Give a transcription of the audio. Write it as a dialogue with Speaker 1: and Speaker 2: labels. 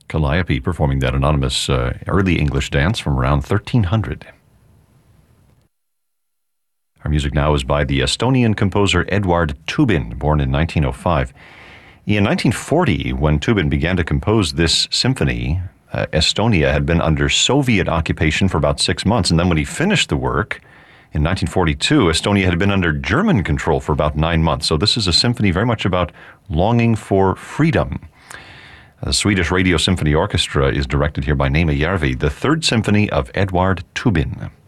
Speaker 1: Calliope performing that anonymous early English dance from around 1300. Our music now is by the Estonian composer Eduard Toobin, born in 1905. In 1940, when Toobin began to compose this symphony, Estonia had been under Soviet occupation for about 6 months, and then when he finished the work in 1942, Estonia had been under German control for about 9 months. So this is a symphony very much about longing for freedom. The Swedish Radio Symphony Orchestra is directed here by Neeme Järvi, the Third Symphony of Eduard Toobin.